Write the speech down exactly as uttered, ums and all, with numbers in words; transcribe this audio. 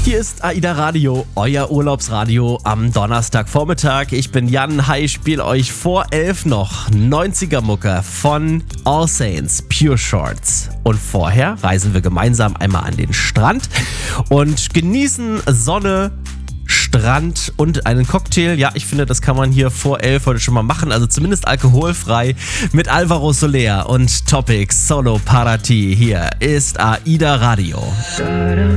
Hier ist AIDA Radio, euer Urlaubsradio am Donnerstagvormittag. Ich bin Jan, hi, ich spiele euch vor elf noch neunziger-Mucke von All Saints, Pure Shorts. Und vorher reisen wir gemeinsam einmal an den Strand und genießen Sonne, Strand und einen Cocktail. Ja, ich finde, das kann man hier vor elf heute schon mal machen, also zumindest alkoholfrei mit Alvaro Soler und Topics Solo Para Ti. Hier ist AIDA Radio.